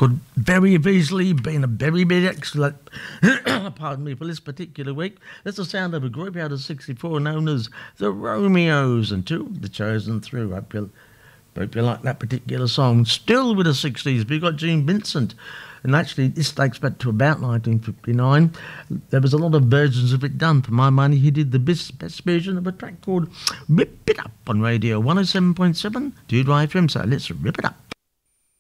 could very easily have been a very, very excellent, pardon me, for this particular week. That's the sound of a group out of 64 known as the Romeos, and two of the chosen through. Hope you like that particular song. Still with the 60s, we've got Gene Vincent. And actually, this dates back to about 1959. There was a lot of versions of it done. For my money, he did the best version of a track called Rip It Up on Radio 107.7 Dewdrye FM. So let's rip it up.